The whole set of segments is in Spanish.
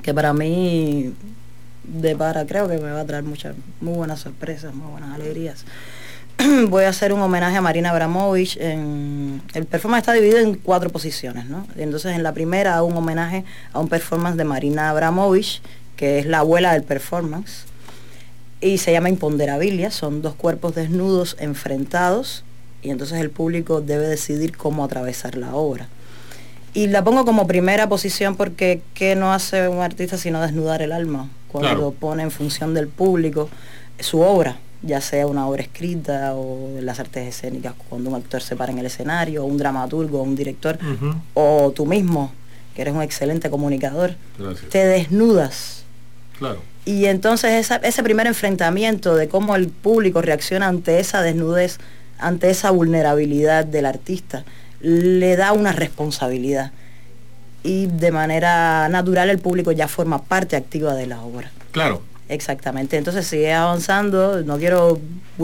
que para mí creo que me va a traer muchas, muy buenas sorpresas, muy buenas alegrías. Voy a hacer un homenaje a Marina Abramovich. El performance está dividido en 4 posiciones, ¿no? Entonces en la primera hago un homenaje a un performance de Marina Abramovich, que es la abuela del performance, y se llama Imponderabilia. Son 2 cuerpos desnudos enfrentados, y entonces el público debe decidir cómo atravesar la obra. Y la pongo como primera posición porque ¿qué no hace un artista sino desnudar el alma cuando pone en función del público su obra? Ya sea una obra escrita o en las artes escénicas, cuando un actor se para en el escenario, o un dramaturgo, o un director, o tú mismo, que eres un excelente comunicador. Gracias. Te desnudas. Claro. Y entonces ese primer enfrentamiento de cómo el público reacciona ante esa desnudez, ante esa vulnerabilidad del artista, le da una responsabilidad. Y de manera natural el público ya forma parte activa de la obra. Claro. Exactamente, entonces sigue avanzando, no quiero,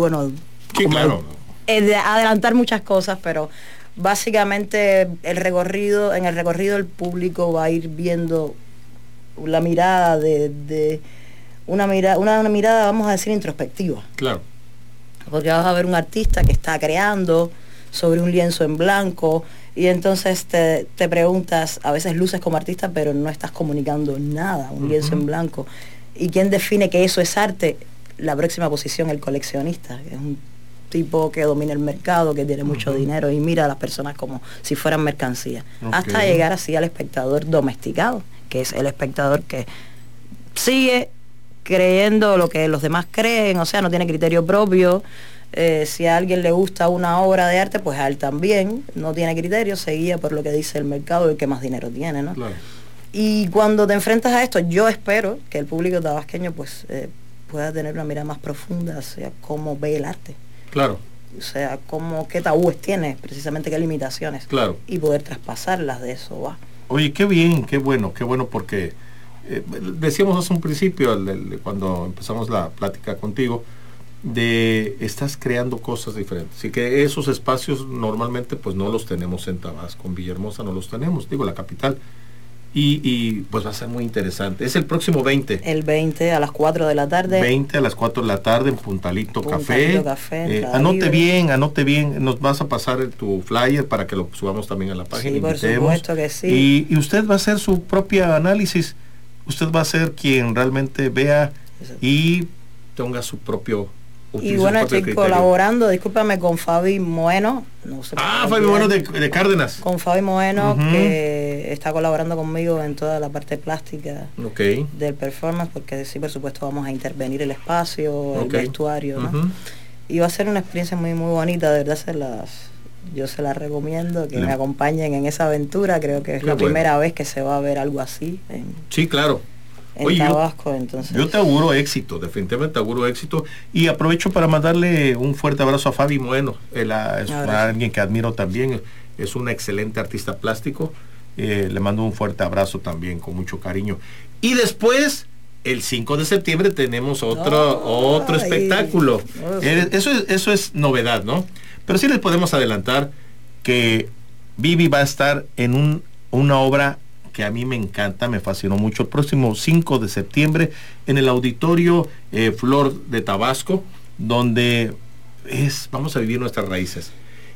adelantar muchas cosas, pero básicamente en el recorrido el público va a ir viendo la mirada de una mirada, vamos a decir, introspectiva. Claro. Porque vas a ver un artista que está creando sobre un lienzo en blanco, y entonces te preguntas, a veces luces como artista, pero no estás comunicando nada, un lienzo en blanco. ¿Y quién define que eso es arte? La próxima posición, el coleccionista, que es un tipo que domina el mercado, que tiene mucho dinero y mira a las personas como si fueran mercancía. Hasta llegar así al espectador domesticado, que es el espectador que sigue creyendo lo que los demás creen, o sea, no tiene criterio propio. Si a alguien le gusta una obra de arte, pues a él también no tiene criterio, se guía por lo que dice el mercado y el que más dinero tiene, ¿no? Claro. Y cuando te enfrentas a esto, yo espero que el público tabasqueño pues pueda tener una mirada más profunda hacia cómo ve el arte. Claro. O sea, qué tabúes tiene, precisamente qué limitaciones. Claro. Y poder traspasarlas, de eso va. Oye, qué bien, qué bueno, porque decíamos hace un principio, cuando empezamos la plática contigo, estás creando cosas diferentes. Y que esos espacios normalmente pues no los tenemos en Tabasco, en Villahermosa no los tenemos, digo, la capital. Y pues va a ser muy interesante. Es el próximo 20. El 20 a las 4 de la tarde. 20 a las 4 de la tarde en Puntalito Café. Anote bien. Nos vas a pasar tu flyer para que lo subamos también a la página. Sí, por supuesto que sí. Y usted va a hacer su propia análisis. Usted va a ser quien realmente vea y tenga su propio... Y bueno, estoy colaborando, discúlpame, con Fabi Moeno. No sé Fabi Moeno de Cárdenas. Con Fabi Moeno, que está colaborando conmigo en toda la parte plástica del performance, porque sí, por supuesto, vamos a intervenir el espacio, el vestuario, ¿no? Y va a ser una experiencia muy, muy bonita, de verdad yo se las recomiendo, que me acompañen en esa aventura. Creo que es la primera vez que se va a ver algo así. Sí, claro. En Tabasco, entonces. Yo te auguro éxito, definitivamente te auguro éxito. Y aprovecho para mandarle un fuerte abrazo a Fabi Moeno. Él es alguien que admiro también. Es un excelente artista plástico. Le mando un fuerte abrazo también, con mucho cariño. Y después, el 5 de septiembre, tenemos otro espectáculo. Eso es novedad, ¿no? Pero sí les podemos adelantar que Vivi va a estar en una obra que a mí me encanta, me fascinó mucho, el próximo 5 de septiembre en el Auditorio Flor de Tabasco, donde vamos a vivir nuestras raíces.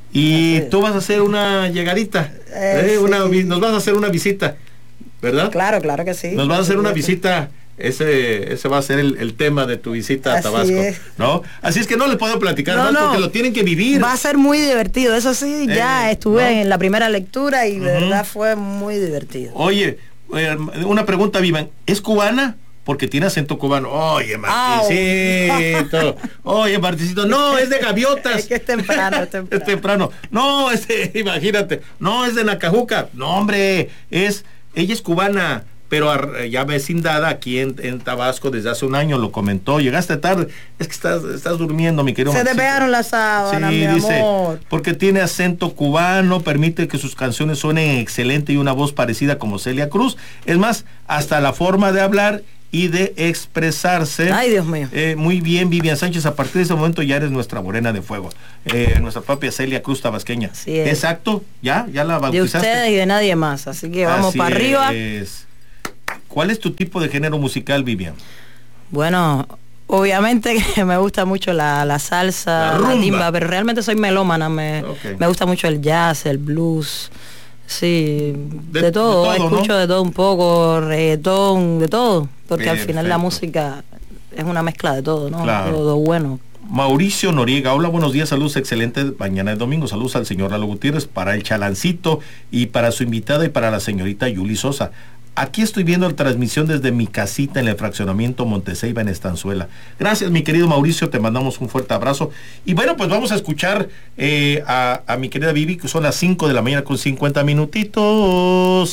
Y tú vas a hacer una llegadita, sí. Nos vas a hacer una visita, ¿verdad? Claro que sí. Nos vas a hacer una visita. Ese va a ser el tema de tu visita a Tabasco, ¿no? Así es que no les puedo platicar más porque lo tienen que vivir. Va a ser muy divertido, eso sí, ya estuve en la primera lectura y de verdad fue muy divertido. Oye, una pregunta, Vivian, ¿es cubana? Porque tiene acento cubano. Oye, Marticito. Oye, Marticito. No, es de Gaviotas. Es que es temprano. Es temprano. No, imagínate. No, es de Nacajuca. No, hombre, ella es cubana, pero ya vecindada aquí en Tabasco desde hace un año, lo comentó. Llegaste tarde, es que estás durmiendo, mi querido. Se te pegaron las sábanas, mi amor. Porque tiene acento cubano, permite que sus canciones suenen excelente y una voz parecida como Celia Cruz. Es más, hasta la forma de hablar y de expresarse. Ay, Dios mío. Muy bien, Vivian Sánchez, a partir de ese momento ya eres nuestra morena de fuego. Nuestra propia Celia Cruz tabasqueña. Sí es. Exacto, ya la bautizaste. De ustedes y de nadie más, así que vamos para arriba. ¿Cuál es tu tipo de género musical, Vivian? Bueno, obviamente que me gusta mucho la salsa, la timba, pero realmente soy melómana. Me gusta mucho el jazz, el blues. Sí, de todo, escucho, ¿no? De todo un poco, reggaetón, de todo, porque al final la música es una mezcla de todo, ¿no? Claro. Todo bueno. Mauricio Noriega, hola, buenos días, saludos, excelente mañana de domingo, saludos al señor Lalo Gutiérrez, para el Chalancito y para su invitada y para la señorita Yuli Sosa. Aquí estoy viendo la transmisión desde mi casita en el fraccionamiento Monteceiba en Estanzuela. Gracias, mi querido Mauricio, te mandamos un fuerte abrazo. Y bueno, pues vamos a escuchar a mi querida Vivi, que son las 5 de la mañana con 50 minutitos.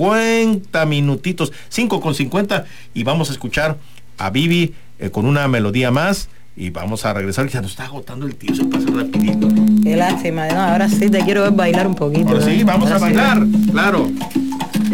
5:50. Y vamos a escuchar a Vivi con una melodía más. Y vamos a regresar, ya nos está agotando el tiempo, se pasa rapidito. Qué lástima, no, ahora sí te quiero ver bailar un poquito. Ahora sí, vamos a bailar, claro.